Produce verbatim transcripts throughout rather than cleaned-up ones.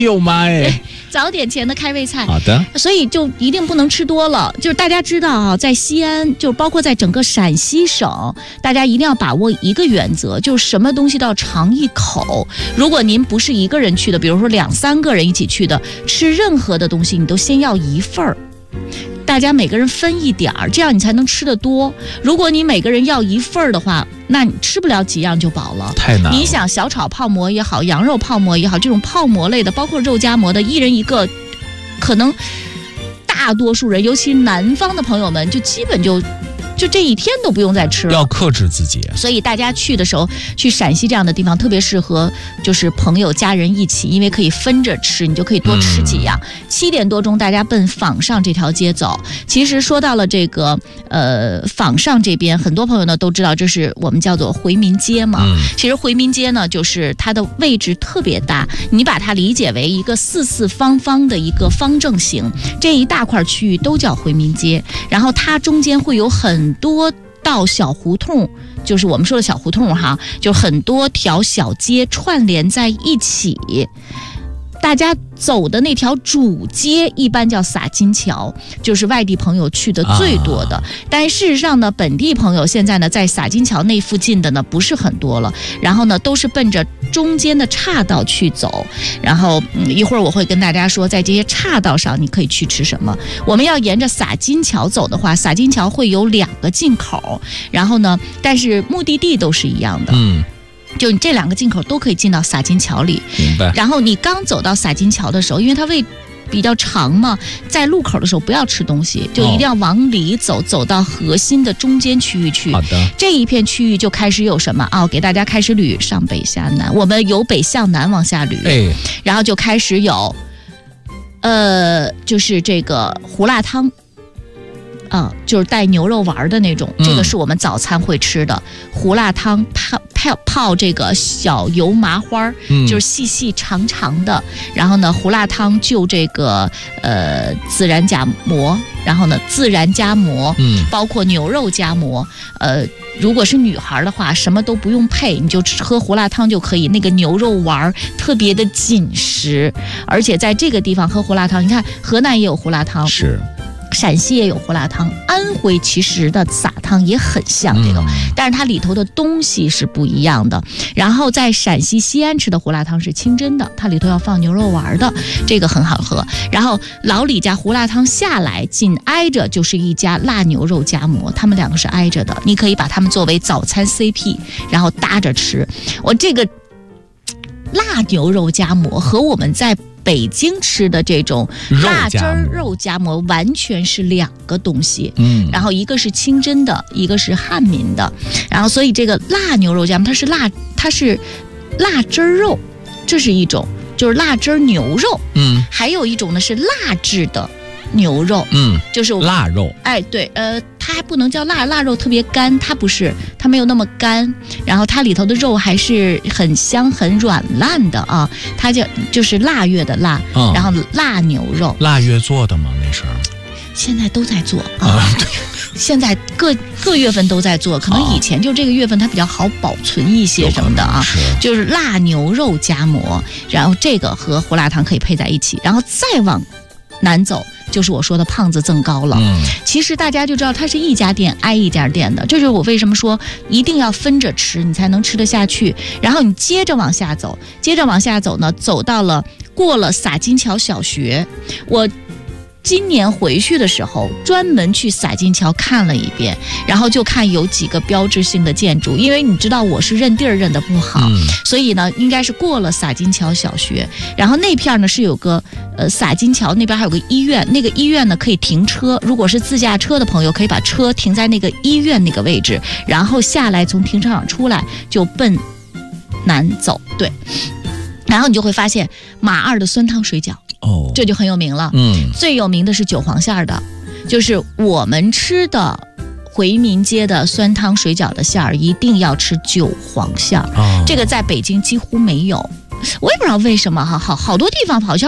有吗？哎， 早点前的开胃菜。 好的， 所以就一定不能吃多了。就是大家知道啊，在西安，就包括在整个陕西省，大家一定要把握一个原则，就是什么东西都要尝一口。如果您不是一个人去的，比如说两三个人一起去的，吃任何的东西你都先要一份儿。大家每个人分一点儿，这样你才能吃得多。如果你每个人要一份儿的话，那你吃不了几样就饱了， 太难了。 你想小炒泡馍也好，羊肉泡馍也好，这种泡馍类的，包括肉夹馍的，一人一个，可能大多数人，尤其南方的朋友们，就基本就就这一天都不用再吃了， 要克制自己。 所以大家去的时候，去陕西这样的地方特别适合，就是朋友家人一起，因为可以分着吃，你就可以多吃几样。七、嗯、点多钟，大家奔坊上这条街走。其实说到了这个呃坊上这边，很多朋友呢都知道，这是我们叫做回民街嘛。嗯、其实回民街呢，就是它的位置特别大，你把它理解为一个四四方方的一个方正形，这一大块区域都叫回民街。然后它中间会有很多道小胡同，就是我们说的小胡同哈，就很多条小街串联在一起。大家走的那条主街一般叫洒金桥，就是外地朋友去的最多的。啊、但事实上呢，本地朋友现在呢，在洒金桥那附近的呢不是很多了，然后呢都是奔着中间的岔道去走。然后、嗯、一会儿我会跟大家说，在这些岔道上你可以去吃什么。我们要沿着洒金桥走的话，洒金桥会有两个进口，然后呢，但是目的地都是一样的。嗯。就你这两个进口都可以进到洒金桥里， 明白。 然后你刚走到洒金桥的时候，因为它位比较长嘛，在路口的时候不要吃东西，就一定要往里走，哦、走到核心的中间区域去。 好的。 这一片区域就开始有什么啊、哦？给大家开始捋上北下南，我们由北向南往下捋， 哎， 然后就开始有，呃，就是这个胡辣汤。啊、嗯，就是带牛肉丸的那种，这个是我们早餐会吃的、嗯、胡辣汤，泡泡泡这个小油麻花、嗯、就是细细长长的。然后呢，胡辣汤就这个呃孜然夹馍，然后呢孜然夹馍，嗯，包括牛肉夹馍。呃，如果是女孩的话，什么都不用配，你就喝胡辣汤就可以。那个牛肉丸特别的紧实，而且在这个地方喝胡辣汤，你看河南也有胡辣汤， 是。 陕西也有胡辣汤，安徽其实的撒汤也很像这个、嗯、但是它里头的东西是不一样的。然后在陕西西安吃的胡辣汤是清真的，它里头要放牛肉丸的，这个很好喝。然后老李家胡辣汤下来紧挨着就是一家辣牛肉夹馍，他们两个是挨着的，你可以把它们作为早餐 C P 然后搭着吃。我这个辣牛肉夹馍和我们在北京吃的这种辣汁儿肉夹馍完全是两个东西，嗯，然后一个是清真的，一个是汉民的，然后所以这个辣牛肉夹馍它是辣，它是辣汁儿肉，这是一种，就是辣汁儿牛肉，嗯，还有一种呢是辣制的牛肉，嗯，就是腊肉， 哎，对，呃，它还不能叫腊，腊肉特别干，它不是，它没有那么干，然后它里头的肉还是很香很软烂的啊，它就就是腊月的腊，嗯、然后腊牛肉， 腊月做的吗？那是， 现在都在做啊，啊对，现在各各月份都在做，可能以前就这个月份它比较好保存一些什么的啊， 是就是腊牛肉夹馍，然后这个和胡辣汤可以配在一起，然后再往南走。就是我说的胖子增高了、嗯、其实大家就知道它是一家店挨一家店的，这就是我为什么说一定要分着吃你才能吃得下去。然后你接着往下走，接着往下走呢，走到了过了洒金桥小学，我今年回去的时候专门去洒金桥看了一遍，然后就看有几个标志性的建筑，因为你知道我是认地儿认得不好、嗯、所以呢应该是过了洒金桥小学，然后那片呢是有个呃洒金桥那边还有个医院，那个医院呢可以停车，如果是自驾车的朋友可以把车停在那个医院那个位置，然后下来从停车场出来就奔南走，对，然后你就会发现马二的酸汤水饺哦，这就很有名了。嗯，最有名的是韭黄馅的，就是我们吃的回民街的酸汤水饺的馅儿一定要吃韭黄馅儿、哦，这个在北京几乎没有，我也不知道为什么哈，好好多地方好像不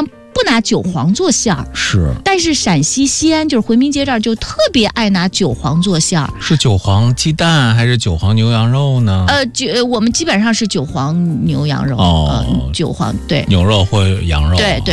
拿韭黄做馅儿。 是但是陕西西安就是回民街这儿就特别爱拿韭黄做馅儿。 是韭黄鸡蛋还是韭黄牛羊肉呢？ 呃，就我们基本上是韭黄牛羊肉， 哦呃，韭黄对牛肉或羊肉。 对对。